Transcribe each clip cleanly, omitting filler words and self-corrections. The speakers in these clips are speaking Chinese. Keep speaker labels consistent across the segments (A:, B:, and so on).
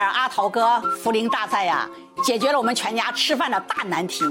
A: 阿桃哥涪陵榨菜呀，解决了我们全家吃饭的大难题。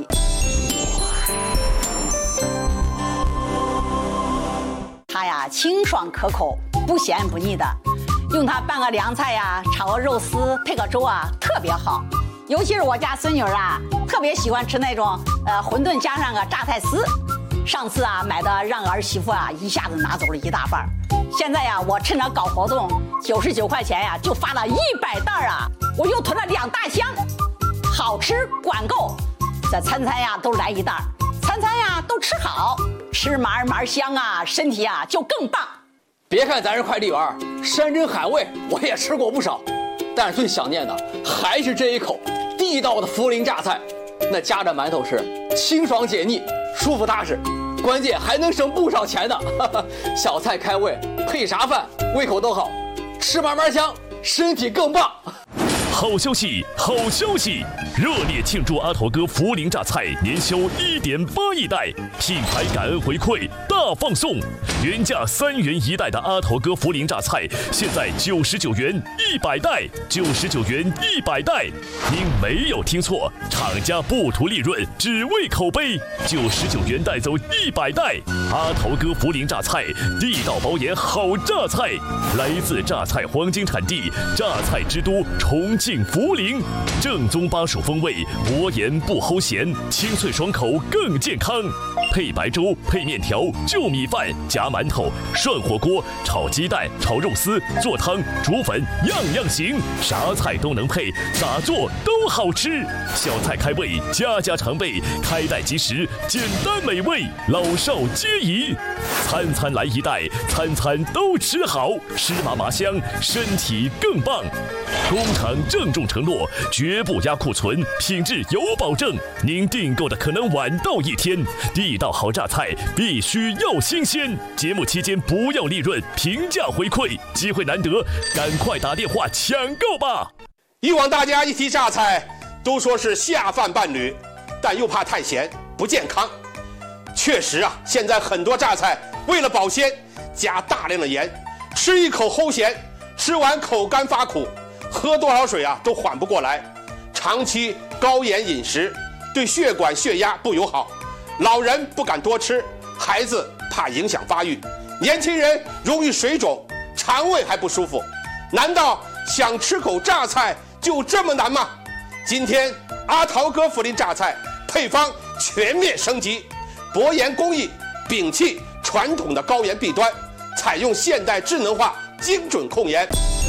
A: 它呀清爽可口，不咸不腻的，用它拌个凉菜呀，炒个肉丝，配个粥啊，特别好。尤其是我家孙女啊，特别喜欢吃那种馄饨加上个榨菜丝。上次啊买的让儿媳妇啊一下子拿走了一大半。现在呀，我趁着搞活动，99块钱呀就发了100袋啊，我又囤了2大箱，好吃管够，这餐餐呀都来一袋，餐餐呀都吃好，吃嘛香啊，身体啊就更棒。
B: 别看咱是快递员，山珍海味我也吃过不少，但是最想念的还是这一口地道的涪陵榨菜，那夹着馒头是清爽解腻，舒服踏实。关键还能省不少钱呢，小菜开胃，配啥饭胃口都好，吃嘛香，身体更棒。
C: 好消息，好消息！热烈庆祝阿桃哥涪陵榨菜年销1.8亿袋，品牌感恩回馈大放送，原价3元1袋的阿桃哥涪陵榨菜，现在99元100袋，99元100袋。您没有听错，厂家不图利润，只为口碑，99元带走100袋。阿桃哥涪陵榨菜，地道保研好榨菜，来自榨菜黄金产地，榨菜之都重庆涪陵，正宗巴蜀风味，薄盐不齁咸，清脆爽口更健康。配白粥，配面条，就米饭，夹馒头，涮火锅，炒鸡蛋，炒肉丝，做汤，煮粉，样样行，啥菜都能配，咋做都好吃。小菜开胃，家家常备，开袋即食，简单美味，老少皆宜。餐餐来一袋，餐餐都吃好，吃嘛香，身体更棒。工厂郑重承诺，绝不压库存，品质有保证。您订购的可能晚到1天，地道好榨菜必须要新鲜。节目期间不要利润，平价回馈，机会难得，赶快打电话抢购吧！
D: 以往大家一提榨菜，都说是下饭伴侣，但又怕太咸不健康。确实啊，现在很多榨菜为了保鲜，加大量的盐，吃一口齁咸，吃完口干发苦，喝多少水啊都缓不过来。长期高盐饮食对血管血压不友好，老人不敢多吃，孩子怕影响发育，年轻人容易水肿，肠胃还不舒服。难道想吃口榨菜就这么难吗？今天阿桃哥涪陵榨菜配方全面升级，薄盐工艺摒弃传统的高盐弊端，采用现代智能化精准控盐。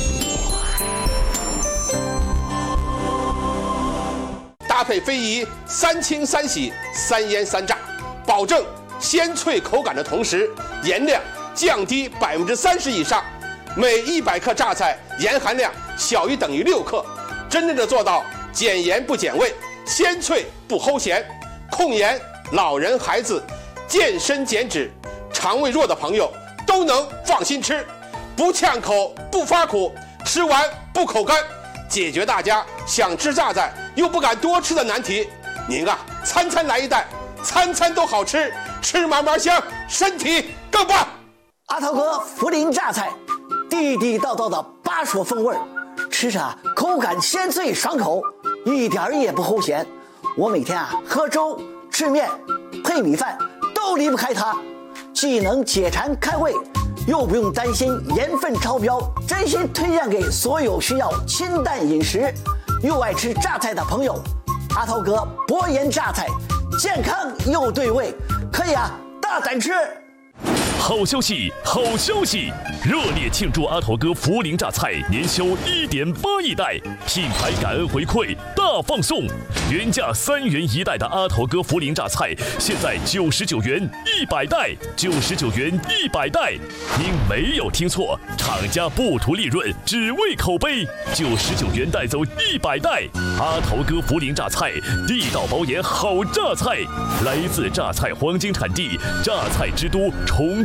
D: 搭配非遗3清3洗3腌3炸，保证鲜脆口感的同时，盐量降低30%以上，每100克榨菜盐含量小于等于6克，真正的做到减盐不减味，鲜脆不齁咸。控盐，老人孩子健身减脂，肠胃弱的朋友都能放心吃，不呛口不发苦，吃完不口干，解决大家想吃榨菜又不敢多吃的难题。您啊，餐餐来一袋，餐餐都好吃，吃嘛香，身体更棒。
E: 阿桃哥涪陵榨菜，地地道道的巴蜀风味，吃着口感鲜脆爽口，一点也不齁咸。我每天啊喝粥吃面配米饭都离不开它，既能解馋开胃，又不用担心盐分超标，真心推荐给所有需要清淡饮食又爱吃榨菜的朋友。阿桃哥薄盐榨菜，健康又对味，可以啊大胆吃。
C: 好消息，好消息！热烈庆祝阿桃哥涪陵榨菜年销1.8亿袋，品牌感恩回馈大放送，原价3元1袋的阿桃哥涪陵榨菜，现在99元100袋，99元100袋。您没有听错，厂家不图利润，只为口碑，99元带走100袋。阿桃哥涪陵榨菜，地道保研好榨菜，来自榨菜黄金产地，榨菜之都重庆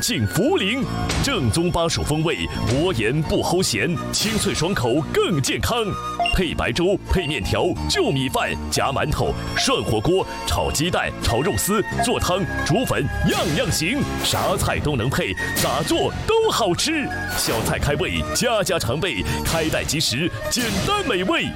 C: 性茯苓，正宗巴蜀风味，薄盐不齁咸，清脆爽口更健康。配白粥、配面条、就米饭、夹馒头、涮火锅、炒鸡蛋、炒肉丝、做汤、煮粉，样样行，啥菜都能配，咋做都好吃。小菜开胃，家家常备，开袋即食，简单美味。